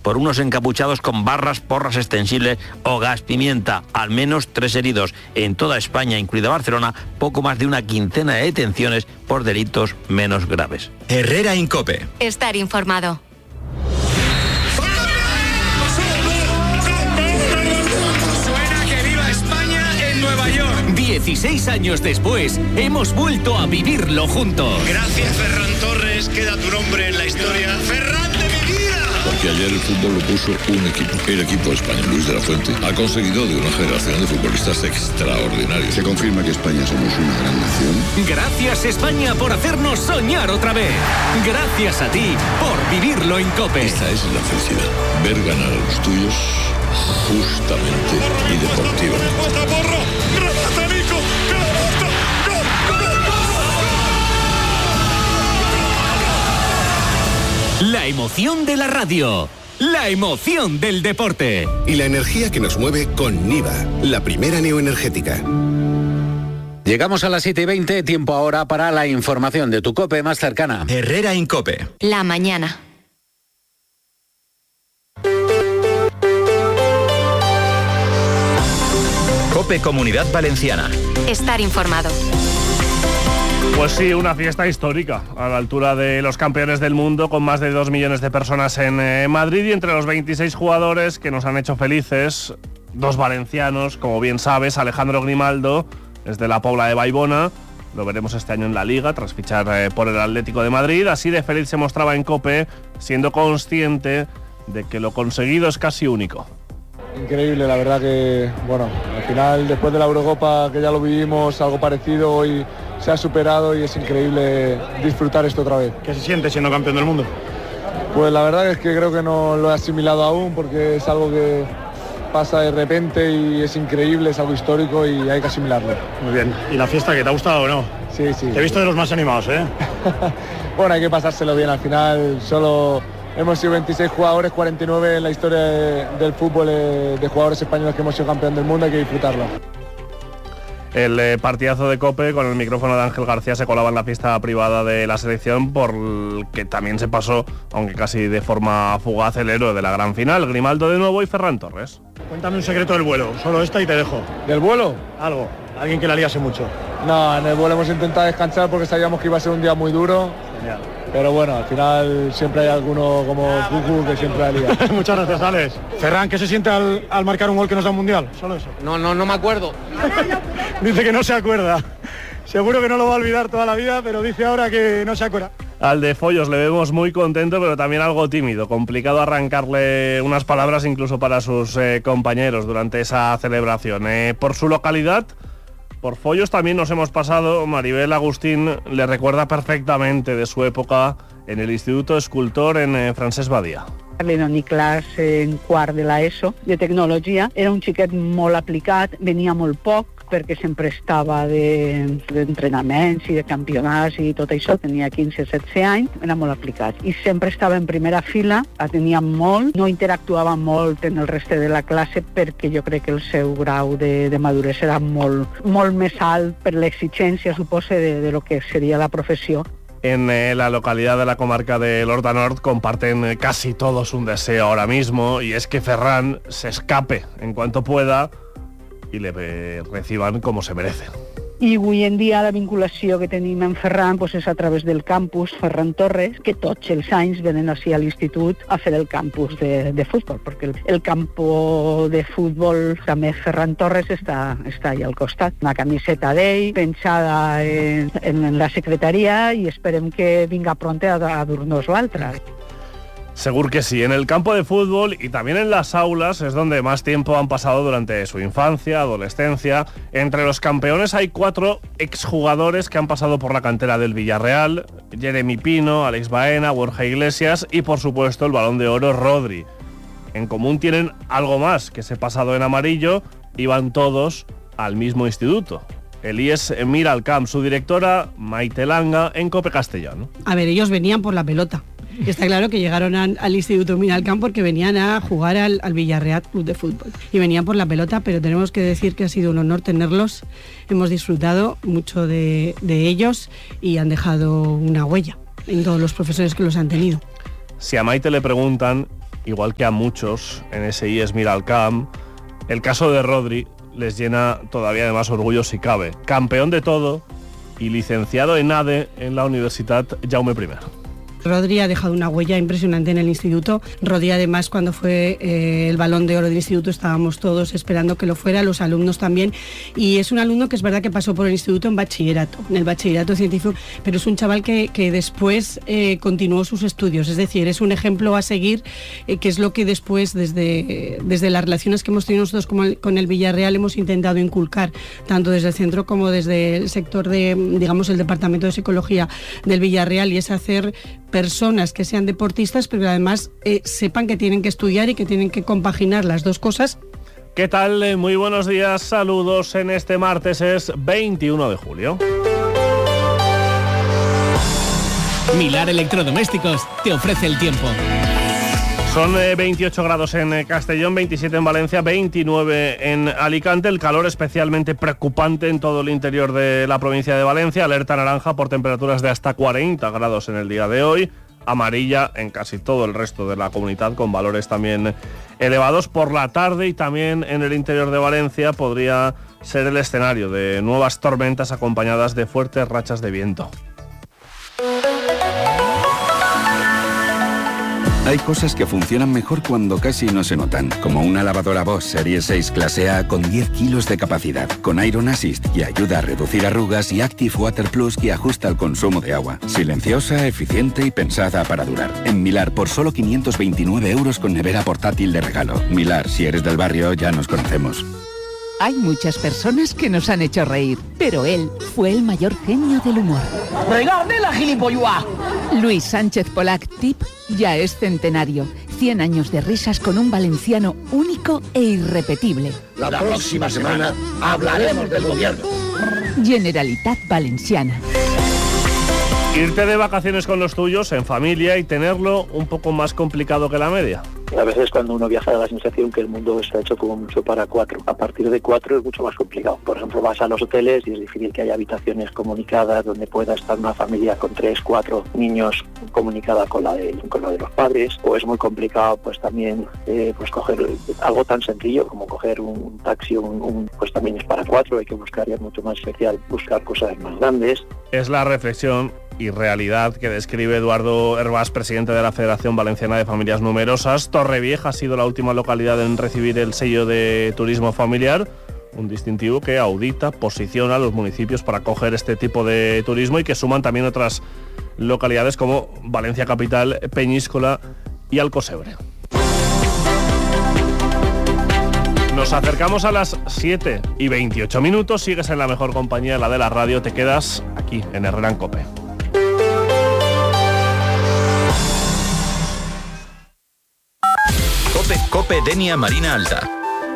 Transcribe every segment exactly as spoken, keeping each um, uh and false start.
por unos encapuchados con barras, porras extensibles o gas pimienta. Al menos tres heridos. En toda España, incluida Barcelona, poco más de una quincena de detenciones por delitos menos graves. Herrera en COPE. Estar informado. dieciséis años después, hemos vuelto a vivirlo juntos. Gracias, Ferran Torres, queda tu nombre en la historia. ¡Ferran de mi vida! Porque ayer el fútbol lo puso un equipo. El equipo español, Luis de la Fuente, ha conseguido de una generación de futbolistas extraordinarios. Se confirma que España somos una gran nación. Gracias, España, por hacernos soñar otra vez. Gracias a ti por vivirlo en COPE. Esta es la felicidad. Ver ganar a los tuyos justamente y deportivamente. La emoción de la radio, la emoción del deporte. Y la energía que nos mueve con Niva, la primera neoenergética. Llegamos a las siete y veinte, tiempo ahora para la información de tu COPE más cercana. Herrera en COPE. La mañana. COPE Comunidad Valenciana. Estar informado. Pues sí, una fiesta histórica, a la altura de los campeones del mundo, con más de dos millones de personas en eh, Madrid, y entre los veintiséis jugadores que nos han hecho felices, dos valencianos, como bien sabes, Alejandro Grimaldo, desde la Pobla de Baibona, lo veremos este año en la Liga, tras fichar eh, por el Atlético de Madrid. Así de feliz se mostraba en COPE, siendo consciente de que lo conseguido es casi único. Increíble, la verdad que, bueno, al final, después de la Eurocopa, que ya lo vivimos, algo parecido, hoy se ha superado y es increíble disfrutar esto otra vez. ¿Qué se siente siendo campeón del mundo? Pues la verdad es que creo que no lo he asimilado aún, porque es algo que pasa de repente y es increíble, es algo histórico y hay que asimilarlo. Muy bien. ¿Y la fiesta, que te ha gustado o no? Sí, sí. Te he visto de los más animados, ¿eh? Bueno, hay que pasárselo bien, al final solo hemos sido veintiséis jugadores, cuarenta y nueve en la historia de, del fútbol eh, de jugadores españoles que hemos sido campeón del mundo, hay que disfrutarlo. El eh, partidazo de COPE con el micrófono de Ángel García se colaba en la fiesta privada de la selección, por el que también se pasó, aunque casi de forma fugaz, el héroe de la gran final, Grimaldo de nuevo y Ferran Torres. Cuéntame un secreto del vuelo, solo esta y te dejo. ¿Del vuelo? Algo, alguien que la liase mucho. No, en el vuelo hemos intentado descansar porque sabíamos que iba a ser un día muy duro. Genial. Pero bueno, al final siempre hay alguno como Cucu que siempre la lía. Muchas gracias, Alex. Ferran, ¿qué se siente al, al marcar un gol que nos da un mundial? Solo eso. No, no, no me acuerdo. Dice que no se acuerda. Seguro que no lo va a olvidar toda la vida, pero dice ahora que no se acuerda. Al de Follos le vemos muy contento, pero también algo tímido. Complicado arrancarle unas palabras incluso para sus eh, compañeros durante esa celebración. Eh, por su localidad, por Follos también nos hemos pasado. Maribel Agustín le recuerda perfectamente de su época en el Instituto Escultor en eh, Francesc Badia. Li dono classe en quart de l'ESO de tecnologia. Era un xiquet molt aplicat, venia molt poc perquè sempre estava d'entrenaments de, i de campionats i tot això. Tenia quinze setze anys, era molt aplicat. I sempre estava en primera fila, la tenia molt, no interactuava molt en el reste de la classe perquè jo crec que el seu grau de, de maduresa era molt, molt més alt per l'exigència, supose, de, de lo que seria la professió. En eh, la localidad de la comarca de Horta Nord comparten eh, casi todos un deseo ahora mismo, y es que Ferran se escape en cuanto pueda y le eh, reciban como se merece. I avui en dia la vinculació que tenim amb Ferran pues, és a través del campus Ferran Torres, que tots els anys venen així a l'institut a fer el campus de, de futbol, perquè el, el campo de futbol també Ferran Torres està, està allà al costat. Una camiseta d'ell penjada en, en la secretaria i esperem que vinga pront a, a dur-nos l'altra. Seguro que sí. En el campo de fútbol y también en las aulas es donde más tiempo han pasado durante su infancia, adolescencia. Entre los campeones hay cuatro exjugadores que han pasado por la cantera del Villarreal: Jeremy Pino, Alex Baena, Borja Iglesias y, por supuesto, el Balón de Oro Rodri. En común tienen algo más, que ese pasado en amarillo, iban todos al mismo instituto. El I E S Miralcamp, su directora Maite Langa, en COPE Castellón. A ver, ellos venían por la pelota. Y está claro que llegaron a, al Instituto Miralcamp porque venían a jugar al, al Villarreal Club de Fútbol. Y venían por la pelota, pero tenemos que decir que ha sido un honor tenerlos. Hemos disfrutado mucho de, de ellos y han dejado una huella en todos los profesores que los han tenido. Si a Maite le preguntan, igual que a muchos en ese I E S Miralcamp, el caso de Rodri les llena todavía de más orgullo si cabe. Campeón de todo y licenciado en A D E en la Universitat Jaume primero. Rodri ha dejado una huella impresionante en el instituto. Rodri, además, cuando fue eh, el Balón de Oro del instituto, estábamos todos esperando que lo fuera, los alumnos también. Y es un alumno que es verdad que pasó por el instituto en bachillerato, en el bachillerato científico, pero es un chaval que, que después eh, continuó sus estudios. Es decir, es un ejemplo a seguir, eh, que es lo que después, desde, desde las relaciones que hemos tenido nosotros con el, con el Villarreal, hemos intentado inculcar, tanto desde el centro como desde el sector de, digamos, el Departamento de Psicología del Villarreal, y es hacer personas que sean deportistas, pero además eh, sepan que tienen que estudiar y que tienen que compaginar las dos cosas. ¿Qué tal? Muy buenos días, saludos en este martes, es veintiuno de julio. Milar Electrodomésticos te ofrece el tiempo. Son eh, veintiocho grados en eh, Castellón, veintisiete en Valencia, veintinueve en Alicante. El calor especialmente preocupante en todo el interior de la provincia de Valencia. Alerta naranja por temperaturas de hasta cuarenta grados en el día de hoy. Amarilla en casi todo el resto de la comunidad, con valores también elevados. Por la tarde y también en el interior de Valencia podría ser el escenario de nuevas tormentas acompañadas de fuertes rachas de viento. Hay cosas que funcionan mejor cuando casi no se notan, como una lavadora Bosch Serie seis Clase A con diez kilos de capacidad, con Iron Assist que ayuda a reducir arrugas y Active Water Plus que ajusta el consumo de agua. Silenciosa, eficiente y pensada para durar. En Milar, por solo quinientos veintinueve euros con nevera portátil de regalo. Milar, si eres del barrio, ya nos conocemos. Hay muchas personas que nos han hecho reír, pero él fue el mayor genio del humor. ¡Regarde la gilipollua! Luis Sánchez Polac Tip ya es centenario. cien años de risas con un valenciano único e irrepetible. La próxima semana hablaremos del gobierno. Generalitat Valenciana. Irte de vacaciones con los tuyos, en familia, y tenerlo un poco más complicado que la media. A veces cuando uno viaja da la sensación que el mundo está hecho como mucho para cuatro. A partir de cuatro es mucho más complicado. Por ejemplo, vas a los hoteles y es difícil que haya habitaciones comunicadas donde pueda estar una familia con tres, cuatro niños comunicada con la de, con la de los padres. O es muy complicado pues también eh, pues coger algo tan sencillo como coger un taxi, un, un, pues también es para cuatro. Hay que buscar, ya mucho más especial, buscar cosas más grandes. Es la reflexión y realidad que describe Eduardo Hervás, presidente de la Federación Valenciana de Familias Numerosas. Torrevieja ha sido la última localidad en recibir el sello de turismo familiar, un distintivo que audita, posiciona a los municipios para acoger este tipo de turismo y que suman también otras localidades como Valencia Capital, Peñíscola y Alcosebre. Nos acercamos a las siete y veintiocho minutos, sigues en la mejor compañía, la de la radio, te quedas aquí en Herrera en Cope. Cope, Cope Denia Marina Alta.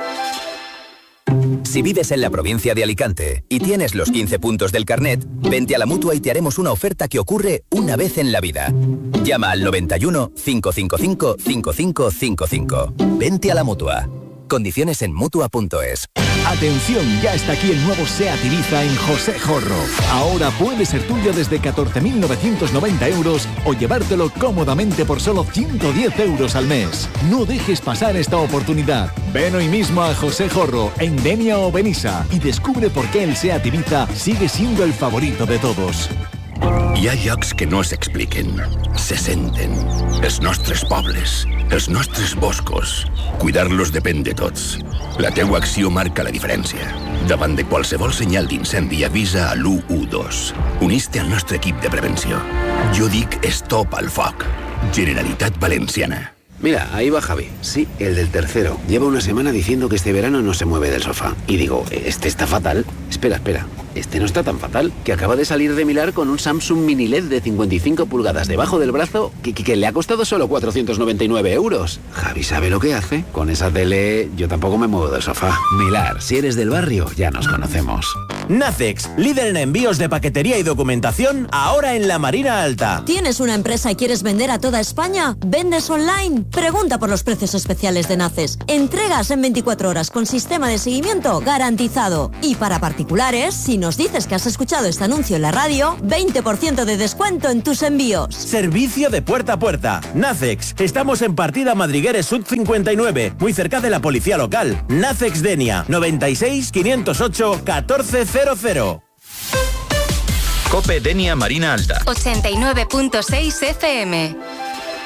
Si vives en la provincia de Alicante y tienes los quince puntos del carnet, vente a la Mutua y te haremos una oferta que ocurre una vez en la vida. Llama al noventa y uno, cinco cinco cinco, cinco cinco cinco cinco. Vente a la Mutua. Condiciones en Mutua punto es. Atención, ya está aquí el nuevo SEAT Ibiza en José Jorro. Ahora puede ser tuyo desde catorce mil novecientos noventa euros o llevártelo cómodamente por solo ciento diez euros al mes. No dejes pasar esta oportunidad. Ven hoy mismo a José Jorro, en Denia o Benissa, y descubre por qué el SEAT Ibiza sigue siendo el favorito de todos. Hi ha llocs que no s'expliquen, se senten. Els nostres pobles, els nostres boscos. Cuidar-los depèn de tots. La teua acció marca la diferència. Davant de qualsevol senyal d'incendi, avisa a l'u u dos. Unís-te al nostre equip de prevenció. Jo dic stop al foc. Generalitat Valenciana. Mira, ahí va Javi. Sí, el del tercero. Lleva una semana diciendo que este verano no se mueve del sofá. Y digo, este está fatal. Espera, espera. Este no está tan fatal. Que acaba de salir de Milar con un Samsung Mini L E D de cincuenta y cinco pulgadas debajo del brazo que, que, que le ha costado solo cuatrocientos noventa y nueve euros. Javi sabe lo que hace. Con esa tele yo tampoco me muevo del sofá. Milar, si eres del barrio, ya nos conocemos. Nacex, líder en envíos de paquetería y documentación, ahora en la Marina Alta. ¿Tienes una empresa y quieres vender a toda España? ¿Vendes online? Pregunta por los precios especiales de Nacex. Entregas en veinticuatro horas con sistema de seguimiento garantizado. Y para particulares, si nos dices que has escuchado este anuncio en la radio, veinte por ciento de descuento en tus envíos. Servicio de puerta a puerta. Nacex. Estamos en Partida Madrigueres Sud cincuenta y nueve, muy cerca de la policía local. Nacex Denia, noventa y seis, quinientos ocho, catorce cero cero. Cope Denia Marina Alta. ochenta y nueve punto seis F M.